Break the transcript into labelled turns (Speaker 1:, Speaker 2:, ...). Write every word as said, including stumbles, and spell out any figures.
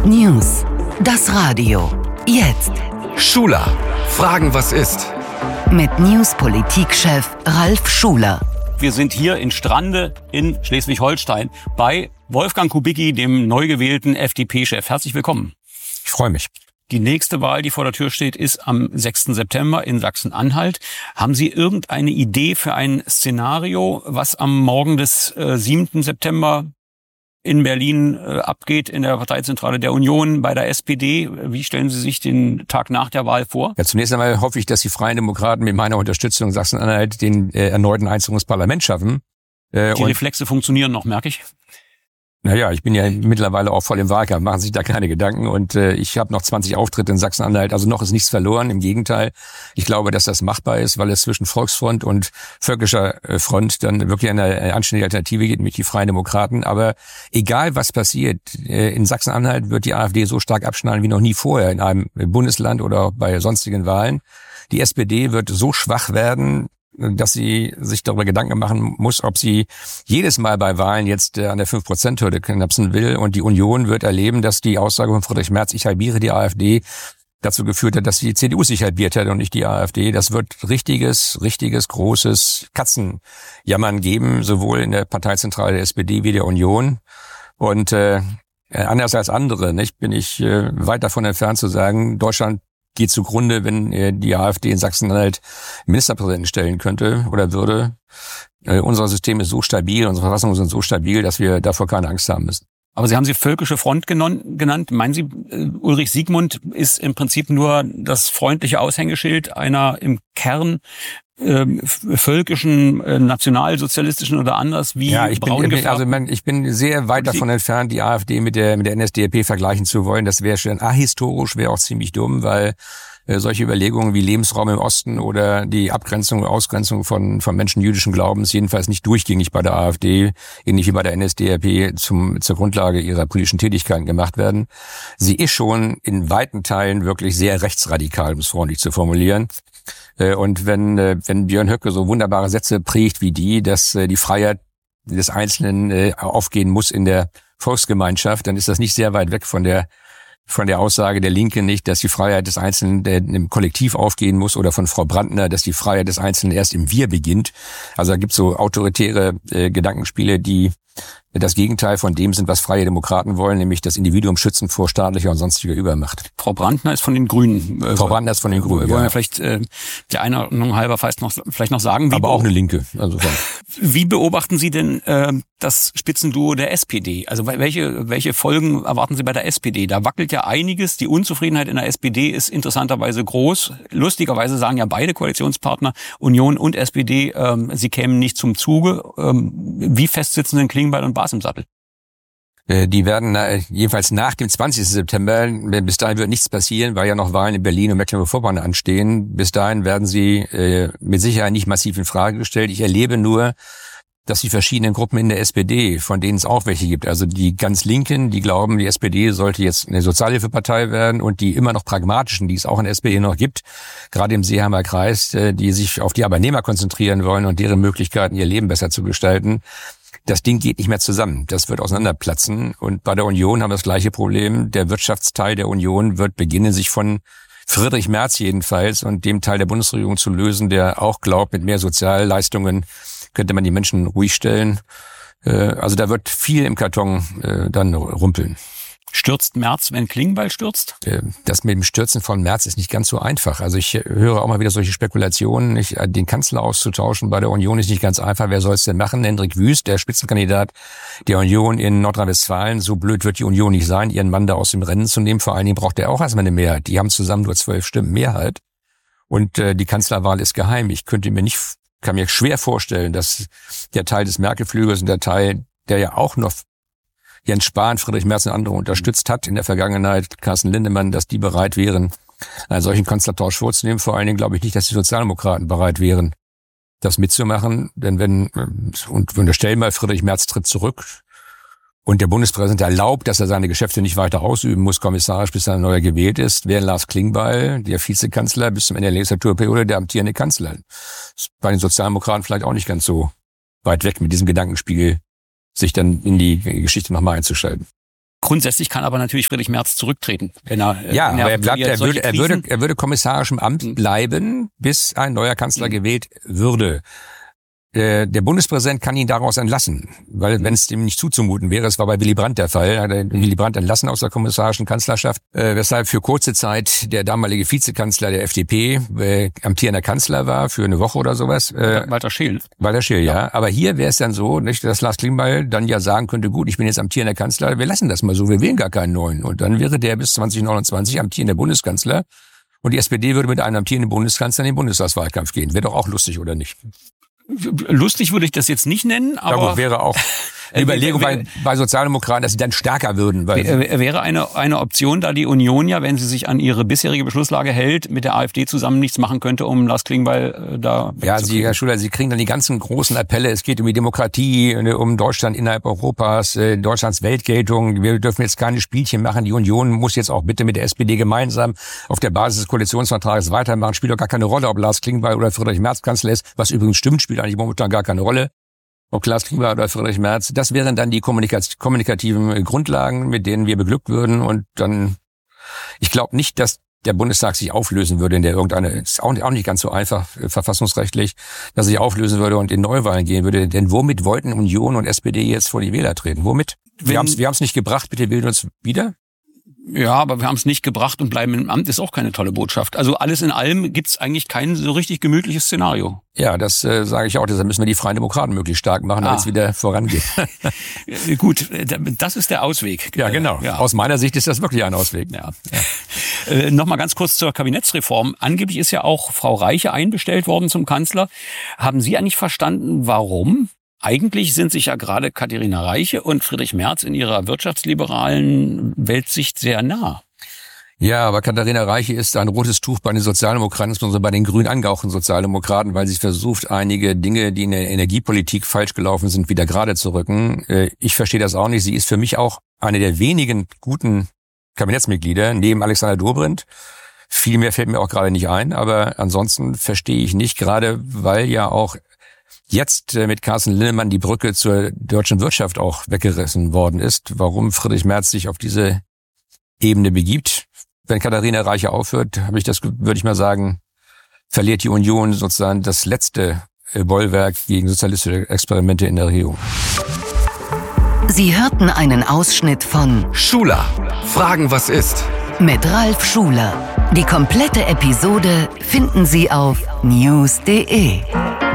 Speaker 1: News. Das Radio. Jetzt.
Speaker 2: Schuler. Fragen, was ist?
Speaker 1: Mit News-Politikchef Ralf Schuler.
Speaker 3: Wir sind hier in Strande in Schleswig-Holstein bei Wolfgang Kubicki, dem neu gewählten F D P-Chef. Herzlich willkommen.
Speaker 4: Ich freue mich.
Speaker 3: Die nächste Wahl, die vor der Tür steht, ist am sechsten September in Sachsen-Anhalt. Haben Sie irgendeine Idee für ein Szenario, was am Morgen des äh, siebten September in Berlin äh, abgeht, in der Parteizentrale der Union, bei der S P D? Wie stellen Sie sich den Tag nach der Wahl vor?
Speaker 4: Ja, zunächst einmal hoffe ich, dass die Freien Demokraten mit meiner Unterstützung Sachsen-Anhalt den äh, erneuten Einzug ins Parlament schaffen. Äh,
Speaker 3: die Reflexe funktionieren noch, merke ich.
Speaker 4: Naja, ich bin ja mittlerweile auch voll im Wahlkampf, machen Sie sich da keine Gedanken. Und äh, ich habe noch zwanzig Auftritte in Sachsen-Anhalt, also noch ist nichts verloren, im Gegenteil. Ich glaube, dass das machbar ist, weil es zwischen Volksfront und völkischer äh, Front dann wirklich eine anständige Alternative gibt mit die Freien Demokraten. Aber egal, was passiert, äh, in Sachsen-Anhalt wird die AfD so stark abschneiden wie noch nie vorher in einem Bundesland oder bei sonstigen Wahlen. Die S P D wird so schwach werden, dass sie sich darüber Gedanken machen muss, ob sie jedes Mal bei Wahlen jetzt an der fünf Prozent Hürde knapsen will. Und die Union wird erleben, dass die Aussage von Friedrich Merz, ich halbiere die AfD, dazu geführt hat, dass die C D U sich halbiert hat und nicht die AfD. Das wird richtiges, richtiges, großes Katzenjammern geben, sowohl in der Parteizentrale der S P D wie der Union. Und äh, anders als andere, nicht, bin ich äh, weit davon entfernt zu sagen, Deutschland geht zugrunde, wenn äh, die AfD in Sachsen-Anhalt Ministerpräsidenten stellen könnte oder würde. Äh, unser System ist so stabil, unsere Verfassungen sind so stabil, dass wir davor keine Angst haben müssen.
Speaker 3: Aber Sie haben sie völkische Front genannt. Meinen Sie, Ulrich Siegmund ist im Prinzip nur das freundliche Aushängeschild einer im Kern äh, völkischen, äh, nationalsozialistischen oder anders wie
Speaker 4: ja, ich
Speaker 3: braun
Speaker 4: bin, also man, ich bin sehr weit davon entfernt, die AfD mit der mit der N S D A P vergleichen zu wollen. Das wäre schon ahistorisch, wäre auch ziemlich dumm, weil äh, solche Überlegungen wie Lebensraum im Osten oder die Abgrenzung, Ausgrenzung von von Menschen jüdischen Glaubens jedenfalls nicht durchgängig bei der AfD, ähnlich wie bei der N S D A P zum zur Grundlage ihrer politischen Tätigkeiten gemacht werden. Sie ist schon in weiten Teilen wirklich sehr rechtsradikal, um es freundlich zu formulieren. Und wenn wenn Björn Höcke so wunderbare Sätze prägt wie die, dass die Freiheit des Einzelnen aufgehen muss in der Volksgemeinschaft, dann ist das nicht sehr weit weg von der von der Aussage der Linke nicht, dass die Freiheit des Einzelnen im Kollektiv aufgehen muss, oder von Frau Brandner, dass die Freiheit des Einzelnen erst im Wir beginnt. Also da gibt's so autoritäre äh, Gedankenspiele, die das Gegenteil von dem sind, was freie Demokraten wollen, nämlich das Individuum schützen vor staatlicher und sonstiger Übermacht.
Speaker 3: Frau Brandner ist von den Grünen.
Speaker 4: Frau Brandner ist von den Grünen,
Speaker 3: Wollen wir
Speaker 4: ja.
Speaker 3: vielleicht äh, der Einordnung halber vielleicht noch, vielleicht noch sagen. Wie
Speaker 4: Aber auch eine Linke. Also so.
Speaker 3: Wie beobachten Sie denn äh, das Spitzenduo der S P D? Also welche welche Folgen erwarten Sie bei der S P D? Da wackelt ja einiges. Die Unzufriedenheit in der S P D ist interessanterweise groß. Lustigerweise sagen ja beide Koalitionspartner, Union und S P D, ähm, sie kämen nicht zum Zuge. Ähm, wie fest sitzen denn Klingbeil und Baas im Sattel?
Speaker 4: Die werden äh, jedenfalls nach dem zwanzigsten September, bis dahin wird nichts passieren, weil ja noch Wahlen in Berlin und Mecklenburg-Vorpommern anstehen. Bis dahin werden sie äh, mit Sicherheit nicht massiv in Frage gestellt. Ich erlebe nur, dass die verschiedenen Gruppen in der S P D, von denen es auch welche gibt, also die ganz Linken, die glauben, die S P D sollte jetzt eine Sozialhilfepartei werden, und die immer noch pragmatischen, die es auch in der S P D noch gibt, gerade im Seeheimer Kreis, äh, die sich auf die Arbeitnehmer konzentrieren wollen und deren Möglichkeiten, ihr Leben besser zu gestalten. Das Ding geht nicht mehr zusammen. Das wird auseinanderplatzen. Und bei der Union haben wir das gleiche Problem. Der Wirtschaftsteil der Union wird beginnen, sich von Friedrich Merz jedenfalls und dem Teil der Bundesregierung zu lösen, der auch glaubt, mit mehr Sozialleistungen könnte man die Menschen ruhig stellen. Also da wird viel im Karton dann rumpeln.
Speaker 3: Stürzt Merz, wenn Klingbeil stürzt?
Speaker 4: Das mit dem Stürzen von Merz ist nicht ganz so einfach. Also ich höre auch mal wieder solche Spekulationen. Nicht, den Kanzler auszutauschen bei der Union ist nicht ganz einfach. Wer soll es denn machen? Hendrik Wüst, der Spitzenkandidat der Union in Nordrhein-Westfalen. So blöd wird die Union nicht sein, ihren Mann da aus dem Rennen zu nehmen. Vor allen Dingen braucht er auch erstmal eine Mehrheit. Die haben zusammen nur zwölf Stimmen Mehrheit. Und äh, die Kanzlerwahl ist geheim. Ich könnte mir nicht, kann mir schwer vorstellen, dass der Teil des Merkel-Flügels und der Teil, der ja auch noch Jens Spahn, Friedrich Merz und andere unterstützt hat in der Vergangenheit, Carsten Lindemann, dass die bereit wären, einen solchen Kanzlertausch vorzunehmen. Vor allen Dingen glaube ich nicht, dass die Sozialdemokraten bereit wären, das mitzumachen. Denn wenn, und wir unterstellen mal, Friedrich Merz tritt zurück und der Bundespräsident erlaubt, dass er seine Geschäfte nicht weiter ausüben muss, kommissarisch, bis er neuer gewählt ist, wäre Lars Klingbeil, der Vizekanzler, bis zum Ende der Legislaturperiode der amtierende Kanzler. Das ist bei den Sozialdemokraten vielleicht auch nicht ganz so weit weg mit diesem Gedankenspiel, sich dann in die Geschichte nochmal einzuschalten.
Speaker 3: Grundsätzlich kann aber natürlich Friedrich Merz zurücktreten. Wenn er,
Speaker 4: ja,
Speaker 3: wenn er,
Speaker 4: aber er, bleibt, er, würde, er, würde,
Speaker 3: Krisen,
Speaker 4: er würde kommissarisch im Amt bleiben, bis ein neuer Kanzler mhm. gewählt würde. Der, der Bundespräsident kann ihn daraus entlassen, weil wenn es ihm nicht zuzumuten wäre, es war bei Willy Brandt der Fall, hat er Willy Brandt entlassen aus der kommissarischen Kanzlerschaft, äh, weshalb für kurze Zeit der damalige Vizekanzler der F D P äh, amtierender Kanzler war, für eine Woche oder sowas. Äh,
Speaker 3: Walter Scheel.
Speaker 4: Walter Scheel, ja. ja. Aber hier wäre es dann so, nicht, dass Lars Klingbeil dann ja sagen könnte, gut, ich bin jetzt amtierender Kanzler, wir lassen das mal so, wir wählen gar keinen neuen. Und dann wäre der bis zwanzig neunundzwanzig amtierender Bundeskanzler und die S P D würde mit einem amtierenden Bundeskanzler in den Bundestagswahlkampf gehen. Wäre doch auch lustig, oder nicht?
Speaker 3: Lustig würde ich das jetzt nicht nennen, aber...
Speaker 4: Ja, gut, wäre auch eine Überlegung bei, bei Sozialdemokraten, dass sie dann stärker würden. Weil
Speaker 3: wäre eine, eine Option, da die Union ja, wenn sie sich an ihre bisherige Beschlusslage hält, mit der AfD zusammen nichts machen könnte, um Lars Klingbeil äh, da...
Speaker 4: Ja, Sie, Herr Schuler, Sie kriegen dann die ganzen großen Appelle. Es geht um die Demokratie, um Deutschland innerhalb Europas, äh, Deutschlands Weltgeltung. Wir dürfen jetzt keine Spielchen machen. Die Union muss jetzt auch bitte mit der S P D gemeinsam auf der Basis des Koalitionsvertrages weitermachen. Spielt doch gar keine Rolle, ob Lars Klingbeil oder Friedrich Merz Kanzler ist. Was übrigens stimmt, spielt eigentlich momentan gar keine Rolle. Ob Lars Klingbeil oder Friedrich Merz, das wären dann die kommunika- kommunikativen Grundlagen, mit denen wir beglückt würden. Und dann, ich glaube nicht, dass der Bundestag sich auflösen würde, in der irgendeine, ist auch nicht ganz so einfach verfassungsrechtlich, dass er sich auflösen würde und in Neuwahlen gehen würde. Denn womit wollten Union und S P D jetzt vor die Wähler treten? Womit? Wir haben es wir haben's nicht gebracht, bitte wählen uns wieder.
Speaker 3: Ja, aber wir haben es nicht gebracht und bleiben im Amt, ist auch keine tolle Botschaft. Also alles in allem gibt's eigentlich kein so richtig gemütliches Szenario.
Speaker 4: Ja, das äh, sage ich auch. Deshalb müssen wir die Freien Demokraten möglichst stark machen, damit es ah. wieder vorangeht.
Speaker 3: Gut, das ist der Ausweg.
Speaker 4: Ja, genau. Ja. Aus meiner Sicht ist das wirklich ein Ausweg.
Speaker 3: Ja. Ja. Äh, Nochmal ganz kurz zur Kabinettsreform. Angeblich ist ja auch Frau Reiche einbestellt worden zum Kanzler. Haben Sie eigentlich verstanden, warum? Eigentlich sind sich ja gerade Katharina Reiche und Friedrich Merz in ihrer wirtschaftsliberalen Weltsicht sehr nah.
Speaker 4: Ja, aber Katharina Reiche ist ein rotes Tuch bei den Sozialdemokraten, insbesondere bei den grün angehauchten Sozialdemokraten, weil sie versucht, einige Dinge, die in der Energiepolitik falsch gelaufen sind, wieder gerade zu rücken. Ich verstehe das auch nicht. Sie ist für mich auch eine der wenigen guten Kabinettsmitglieder, neben Alexander Dobrindt. Viel mehr fällt mir auch gerade nicht ein, aber ansonsten verstehe ich nicht, gerade weil ja auch jetzt mit Carsten Linnemann die Brücke zur deutschen Wirtschaft auch weggerissen worden ist, warum Friedrich Merz sich auf diese Ebene begibt. Wenn Katharina Reiche aufhört, habe ich das, würde ich mal sagen, verliert die Union sozusagen das letzte Bollwerk gegen sozialistische Experimente in der Regierung.
Speaker 1: Sie hörten einen Ausschnitt von
Speaker 2: Schuler. Fragen, was ist?
Speaker 1: Mit Ralf Schuler. Die komplette Episode finden Sie auf news punkt de.